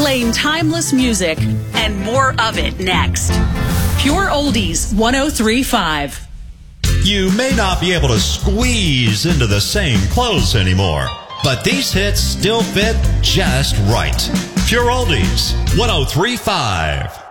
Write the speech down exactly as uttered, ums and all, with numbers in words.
playing timeless music and more of it next. Pure Oldies one oh three point five. You may not be able to squeeze into the same clothes anymore, but these hits still fit just right. Pure Oldies one oh three point five.